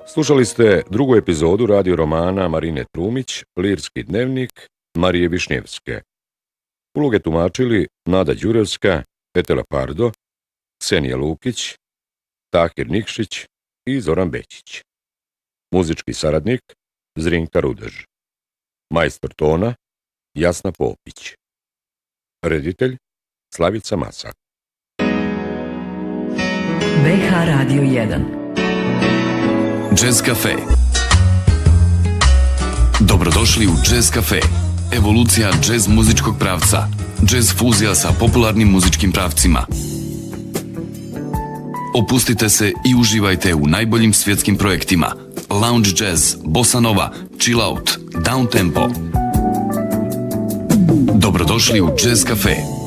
Slušali ste drugu epizodu radio romana Marine Trumić, Lirski dnevnik Marije Višnjevske. Uloge tumačili Nada Đurevska, Etela Pardo, Ksenija Lukić, Tahir Nikšić i Zoran Bečić. Muzički saradnik Zrinka Rudež. Majstor tona Jasna Popić. Reditelj Slavica Masak. BH Radio 1 Jazz Cafe. Dobrodošli u Jazz Cafe. Evolucija jazz muzičkog pravca. Jazz fuzija sa popularnim muzičkim pravcima. Opustite se i uživajte u najboljim svjetskim projektima. Lounge jazz, bossa nova, chill out, down tempo. Dobrodošli u Jazz Cafe.